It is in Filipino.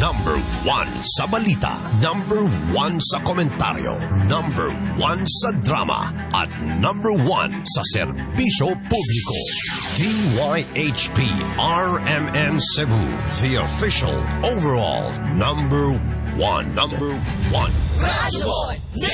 Number 1 sa balita, Number 1 sa komentaryo, Number 1 sa drama, at Number 1 sa serbisyo publiko. DYHP RMN Cebu, the official overall Number 1. Radyo Boy